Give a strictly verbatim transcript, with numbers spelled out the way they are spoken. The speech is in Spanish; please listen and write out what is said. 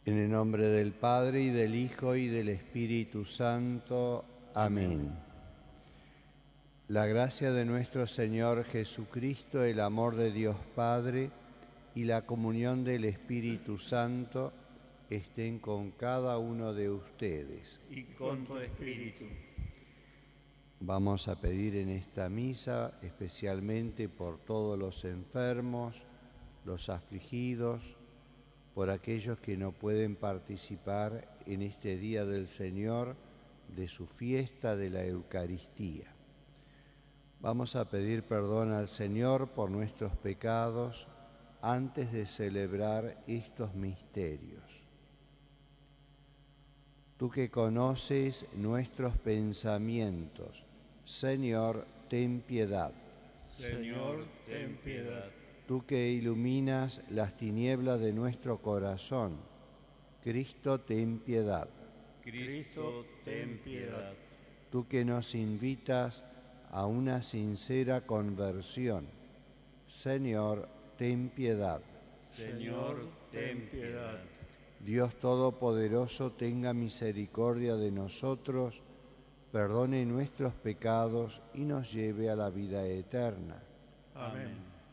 En el nombre del Padre, y del Hijo, y del Espíritu Santo. Amén. La gracia de nuestro Señor Jesucristo, el amor de Dios Padre y la comunión del Espíritu Santo estén con cada uno de ustedes. Y con tu espíritu. Vamos a pedir en esta misa especialmente por todos los enfermos, los afligidos, por aquellos que no pueden participar en este Día del Señor de su fiesta de la Eucaristía. Vamos a pedir perdón al Señor por nuestros pecados antes de celebrar estos misterios. Tú que conoces nuestros pensamientos, Señor, ten piedad. Señor, ten piedad. Tú que iluminas las tinieblas de nuestro corazón, Cristo, ten piedad. Cristo, ten piedad. Tú que nos invitas a una sincera conversión, Señor, ten piedad. Señor, ten piedad. Dios Todopoderoso, tenga misericordia de nosotros, perdone nuestros pecados y nos lleve a la vida eterna. Amén.